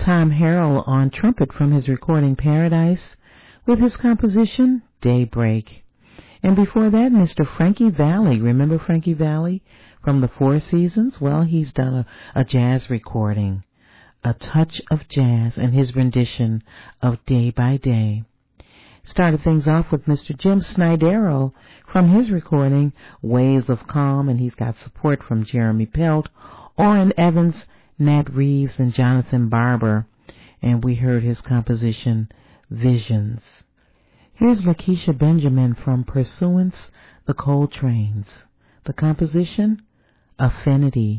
Tom Harrell on trumpet from his recording Paradise with his composition Daybreak. And before that, Mr. Frankie Valli. Remember Frankie Valli from the Four Seasons? Well, he's done a jazz recording, A Touch of Jazz, and his rendition of Day by Day. Started things off with Mr. Jim Snydero from his recording Ways of Calm, and he's got support from Jeremy Pelt, Orrin Evans, Nat Reeves, and Jonathan Barber, and we heard his composition Visions. Here's Lakeisha Benjamin from Pursuance, the Coltranes. The composition Affinity.